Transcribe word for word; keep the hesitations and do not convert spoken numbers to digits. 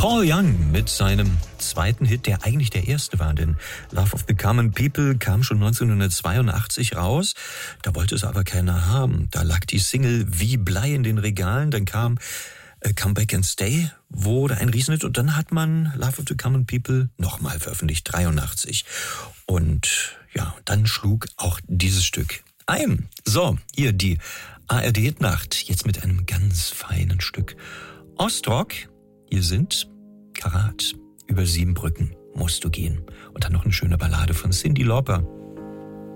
Paul Young mit seinem zweiten Hit, der eigentlich der erste war, denn Love of the Common People kam schon neunzehnhundertzweiundachtzig raus. Da wollte es aber keiner haben. Da lag die Single wie Blei in den Regalen. Dann kam äh, Come Back and Stay, wurde ein Riesenhit. Und dann hat man Love of the Common People nochmal veröffentlicht, dreiundachtzig. Und ja, dann schlug auch dieses Stück ein. So, hier die A R D-Nacht, jetzt mit einem ganz feinen Stück Ostrock. Hier sind Karat, über sieben Brücken musst du gehen. Und dann noch eine schöne Ballade von Cyndi Lauper.